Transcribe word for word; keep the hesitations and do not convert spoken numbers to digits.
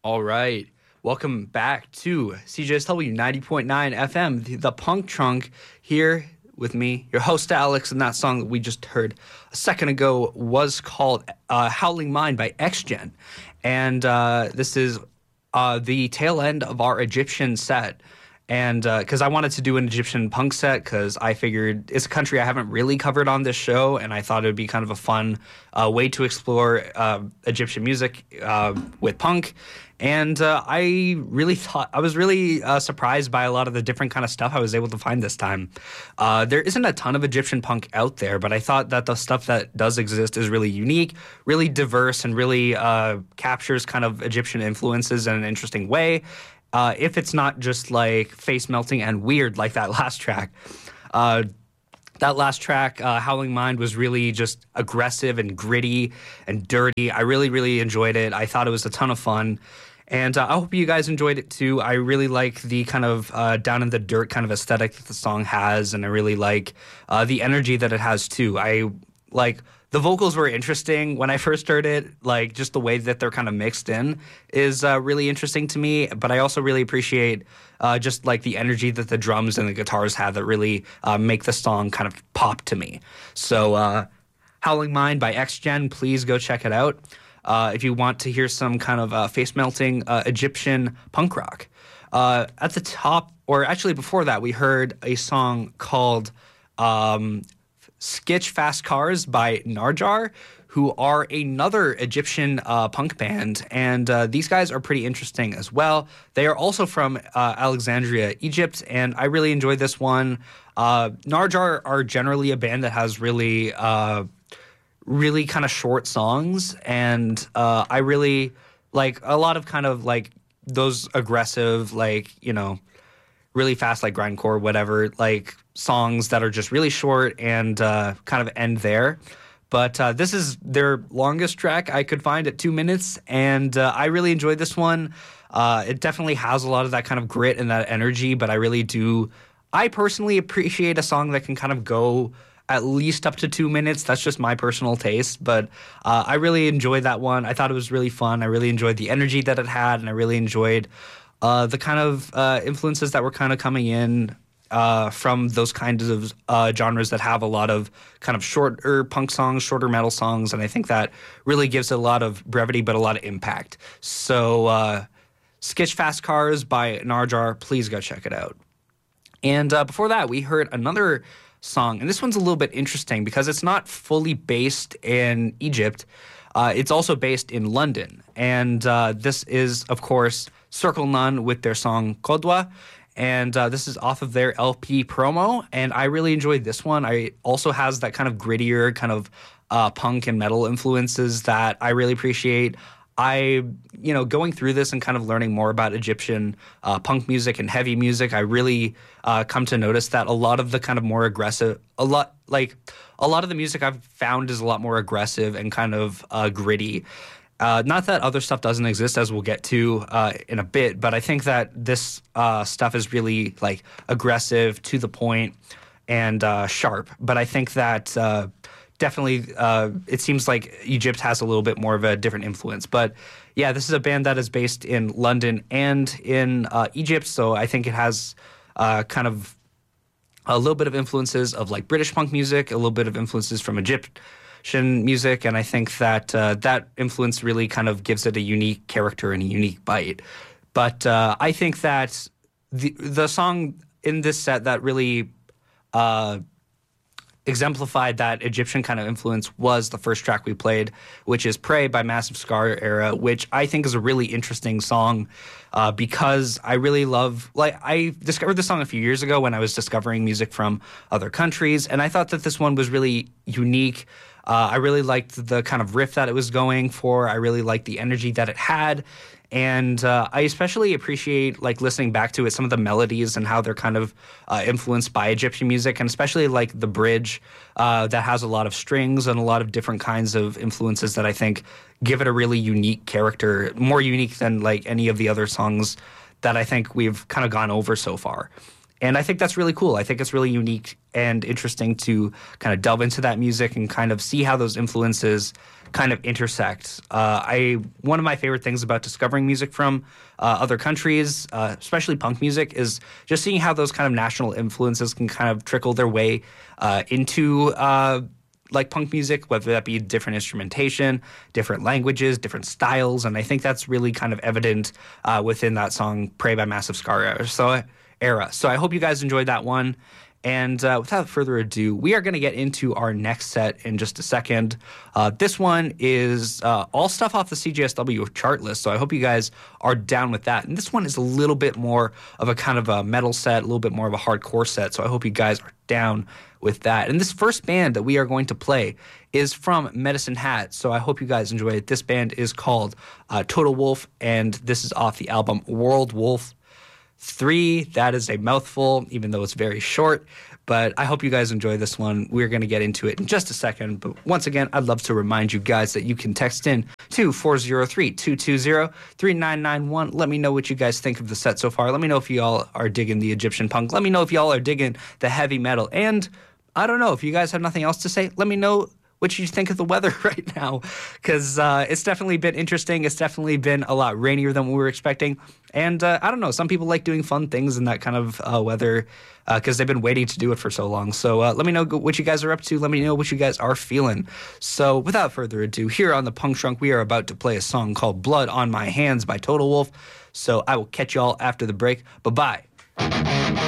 All right. Welcome back to C J S W ninety point nine F M, the, the Punk Trunk, here with me, your host Alex, and that song that we just heard a second ago was called uh, Howling Mind by X-Gen. And uh, this is uh, the tail end of our Egyptian set. And because uh, I wanted to do an Egyptian punk set because I figured it's a country I haven't really covered on this show, and I thought it would be kind of a fun uh, way to explore uh, Egyptian music uh, with punk. And uh, I really thought, I was really uh, surprised by a lot of the different kind of stuff I was able to find this time. Uh, there isn't a ton of Egyptian punk out there, but I thought that the stuff that does exist is really unique, really diverse, and really uh, captures kind of Egyptian influences in an interesting way. Uh, if it's not just like face melting and weird like that last track. Uh, that last track, uh, Howling Mind, was really just aggressive and gritty and dirty. I really, really enjoyed it. I thought it was a ton of fun. And uh, I hope you guys enjoyed it too. I really like the kind of uh, down in the dirt kind of aesthetic that the song has, and I really like uh, the energy that it has too. I like... The vocals were interesting when I first heard it, like just the way that they're kind of mixed in is uh, really interesting to me. But I also really appreciate uh, just like the energy that the drums and the guitars have that really uh, make the song kind of pop to me. So uh, Howling Mind by X-Gen, please go check it out. Uh, if you want to hear some kind of uh, face-melting uh, Egyptian punk rock. Uh, at the top, or actually before that, we heard a song called... Um, Skitch Fast Cars by Narjar, who are another Egyptian uh, punk band, and uh, these guys are pretty interesting as well. They are also from uh, Alexandria, Egypt, and I really enjoyed this one. Uh, Narjar are generally a band that has really, uh, really kind of short songs, and uh, I really like a lot of kind of like those aggressive, like, you know, really fast, like grindcore, whatever, like songs that are just really short and uh, kind of end there. But uh, this is their longest track I could find at two minutes, and uh, I really enjoyed this one. Uh, it definitely has a lot of that kind of grit and that energy, but I really do, I personally appreciate a song that can kind of go at least up to two minutes. That's just my personal taste, but uh, I really enjoyed that one. I thought it was really fun. I really enjoyed the energy that it had, and I really enjoyed Uh, the kind of uh, influences that were kind of coming in uh, from those kinds of uh, genres that have a lot of kind of shorter punk songs, shorter metal songs, and I think that really gives it a lot of brevity but a lot of impact. So uh, Skitch Fast Cars by Narjar, please go check it out. And uh, before that, we heard another song, and this one's a little bit interesting because it's not fully based in Egypt. Uh, it's also based in London, and uh, this is, of course, Circle None with their song Kodwa, and uh, this is off of their L P Promo, and I really enjoyed this one. I also has that kind of grittier kind of uh, punk and metal influences that I really appreciate. I, you know, going through this and kind of learning more about Egyptian uh, punk music and heavy music, I really uh, come to notice that a lot of the kind of more aggressive, a lot like a lot of the music I've found is a lot more aggressive and kind of uh, gritty. Uh, not that other stuff doesn't exist, as we'll get to uh, in a bit, but I think that this uh, stuff is really like aggressive, to the point, and uh, sharp. But I think that uh, definitely uh, it seems like Egypt has a little bit more of a different influence. But yeah, this is a band that is based in London and in uh, Egypt, so I think it has uh, kind of a little bit of influences of like British punk music, a little bit of influences from Egypt. Music, and I think that uh, that influence really kind of gives it a unique character and a unique bite. But uh, I think that the the song in this set that really uh, exemplified that Egyptian kind of influence was the first track we played, which is Pray by Massive Scar Era, which I think is a really interesting song uh, because I really love, like, I discovered this song a few years ago when I was discovering music from other countries, and I thought that this one was really unique. Uh, I really liked the kind of riff that it was going for. I really liked the energy that it had. And uh, I especially appreciate, like, listening back to it, some of the melodies and how they're kind of uh, influenced by Egyptian music, and especially, like, the bridge uh, that has a lot of strings and a lot of different kinds of influences that I think give it a really unique character, more unique than, like, any of the other songs that I think we've kind of gone over so far. And I think that's really cool. I think it's really unique and interesting to kind of delve into that music and kind of see how those influences kind of intersect. Uh, I one of my favorite things about discovering music from uh, other countries, uh, especially punk music, is just seeing how those kind of national influences can kind of trickle their way uh, into uh, like punk music, whether that be different instrumentation, different languages, different styles. And I think that's really kind of evident uh, within that song Prey by Massive Scar. So era. So I hope you guys enjoyed that one. And uh, without further ado, we are going to get into our next set in just a second. Uh, this one is uh, all stuff off the C J S W chart list, so I hope you guys are down with that. And this one is a little bit more of a kind of a metal set, a little bit more of a hardcore set, so I hope you guys are down with that. And this first band that we are going to play is from Medicine Hat, so I hope you guys enjoy it. This band is called uh, Total Wolf, and this is off the album World Wolf three. That is a mouthful, even though it's very short, but I hope you guys enjoy this one. We're going to get into it in just a second, but once again, I'd love to remind you guys that you can text in to four oh three, two two zero, three nine nine one. Let me know what you guys think of the set so far. Let me know if y'all are digging the Egyptian punk. Let me know if y'all are digging the heavy metal, and I don't know, if you guys have nothing else to say, let me know what you think of the weather right now, because uh, it's definitely been interesting. It's definitely been a lot rainier than we were expecting. And uh, I don't know, some people like doing fun things in that kind of uh, weather because uh, they've been waiting to do it for so long. So uh, let me know what you guys are up to. Let me know what you guys are feeling. So without further ado, here on the Punk Trunk, we are about to play a song called Blood on My Hands by Total Wolf. So I will catch y'all after the break. Bye-bye.